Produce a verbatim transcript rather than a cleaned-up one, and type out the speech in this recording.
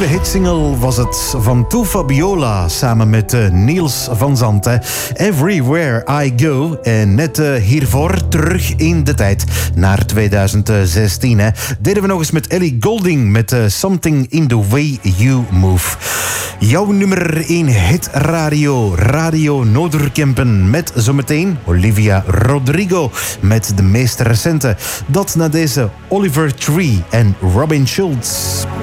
nieuwe hitsingle was het van Toe Fabiola samen met uh, Niels van Zandt. Hè. Everywhere I Go. En net uh, hiervoor terug in de tijd naar tweeduizend zestien. Hè. Deden we nog eens met Ellie Goulding met uh, Something in the Way You Move. Jouw nummer één hitradio, Radio Noorderkempen. Met zometeen Olivia Rodrigo met de meest recente. Dat na deze Oliver Tree en Robin Schulz.